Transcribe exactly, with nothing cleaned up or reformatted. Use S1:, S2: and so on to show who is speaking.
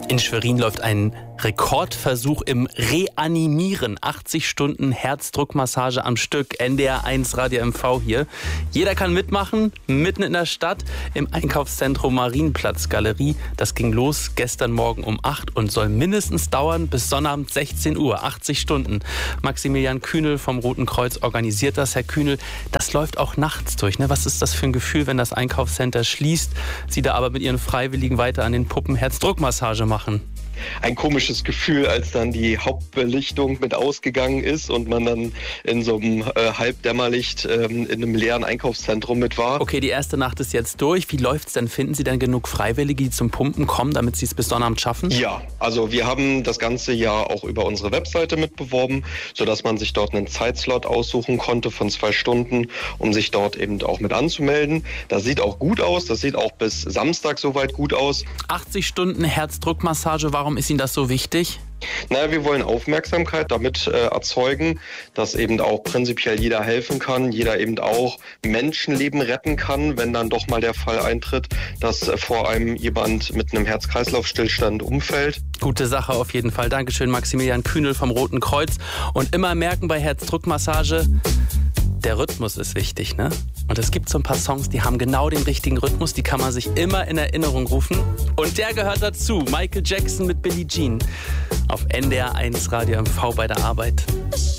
S1: In Schwerin läuft ein Rekordversuch im Reanimieren. achtzig Stunden Herzdruckmassage am Stück. N D R eins Radio M V hier. Jeder kann mitmachen, mitten in der Stadt, im Einkaufszentrum Marienplatz Galerie. Das ging los gestern Morgen um acht und soll mindestens dauern bis Sonnabend sechzehn Uhr. achtzig Stunden. Maximilian Kühnel vom Roten Kreuz organisiert das. Herr Kühnel, das läuft auch nachts durch, ne? Was ist das für ein Gefühl, wenn das Einkaufscenter schließt, Sie da aber mit Ihren Freiwilligen weiter an den Puppen Herzdruckmassage machen?
S2: Ein komisches Gefühl, als dann die Hauptbelichtung mit ausgegangen ist und man dann in so einem äh, Halbdämmerlicht ähm, in einem leeren Einkaufszentrum mit war.
S1: Okay, die erste Nacht ist jetzt durch. Wie läuft's denn? Finden Sie denn genug Freiwillige, die zum Pumpen kommen, damit Sie es bis Sonnabend schaffen?
S2: Ja, also wir haben das ganze Jahr auch über unsere Webseite mitbeworben, sodass man sich dort einen Zeitslot aussuchen konnte von zwei Stunden, um sich dort eben auch mit anzumelden. Das sieht auch gut aus. Das sieht auch bis Samstag soweit gut aus.
S1: achtzig Stunden Herzdruckmassage, warum ist Ihnen das so wichtig?
S2: Naja, wir wollen Aufmerksamkeit damit äh, erzeugen, dass eben auch prinzipiell jeder helfen kann, jeder eben auch Menschenleben retten kann, wenn dann doch mal der Fall eintritt, dass äh, vor einem jemand mit einem Herz-Kreislauf-Stillstand umfällt.
S1: Gute Sache auf jeden Fall. Dankeschön, Maximilian Kühnel vom Roten Kreuz. Und immer merken bei Herzdruckmassage, der Rhythmus ist wichtig, ne? Und es gibt so ein paar Songs, die haben genau den richtigen Rhythmus, die kann man sich immer in Erinnerung rufen. Und der gehört dazu, Michael Jackson mit Billie Jean auf N D R eins Radio M V bei der Arbeit.